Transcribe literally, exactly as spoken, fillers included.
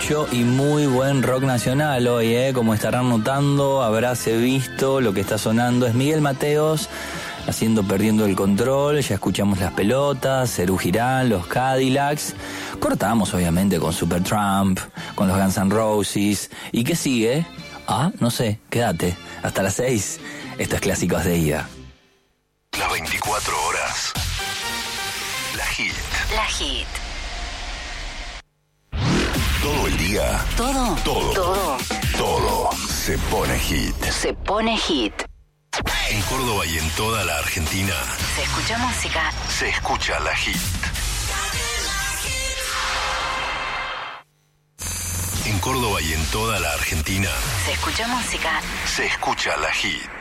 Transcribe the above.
mucho y muy buen rock nacional hoy, ¿eh? Como estarán notando, habráse visto, lo que está sonando es Miguel Mateos haciendo Perdiendo el Control. Ya escuchamos Las Pelotas, Serú Girán, Los Cadillacs. Cortamos obviamente con Supertramp, con los Guns N' Roses. ¿Y qué sigue? Ah, no sé, quédate. Hasta las seis, estos clásicos de ida. Las veinticuatro horas. La Hit. La Hit. Todo el día. Todo. Todo. Todo. Todo se pone hit. Se pone hit. En Córdoba y en toda la Argentina Se escucha música. se escucha La Hit. En Córdoba y en toda la Argentina Se escucha música. se escucha La Hit.